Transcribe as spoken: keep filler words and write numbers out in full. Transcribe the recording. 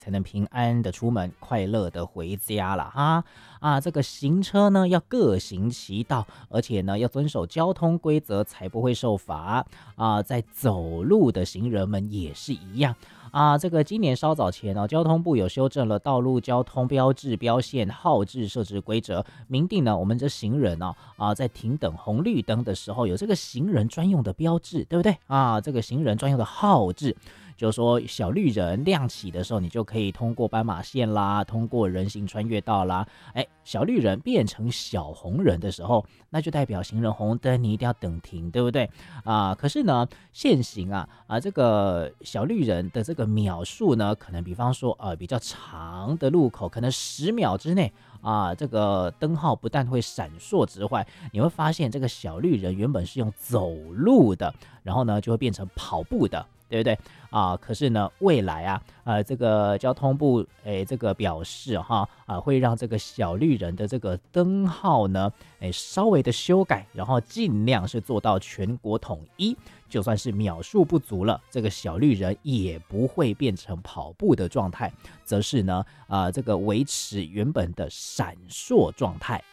才能平安的出门，快乐的回家了哈。啊，这个行车呢要各行其道，而且呢要遵守交通规则，才不会受罚啊。在走路的行人们也是一样。啊，这个今年稍早前呢、哦，交通部有修正了道路交通标志、标线、号志设置规则，明定呢，我们这行人呢、啊，啊，在停等红绿灯的时候，有这个行人专用的标志，对不对啊？这个行人专用的号志。就是说，小绿人亮起的时候，你就可以通过斑马线啦，通过人行穿越道啦。哎，小绿人变成小红人的时候，那就代表行人红灯你一定要等停，对不对啊？可是呢，现行啊啊这个小绿人的这个秒数呢，可能比方说呃比较长的路口，可能十秒之内啊，这个灯号不但会闪烁之外，你会发现这个小绿人原本是用走路的，然后呢就会变成跑步的。对不对啊？可是呢，未来啊，呃，这个交通部诶，这个表示哈啊，会让这个小绿人的这个灯号呢，诶，稍微的修改，然后尽量是做到全国统一。就算是秒数不足了，这个小绿人也不会变成跑步的状态，则是呢，啊、呃，这个维持原本的闪烁状态。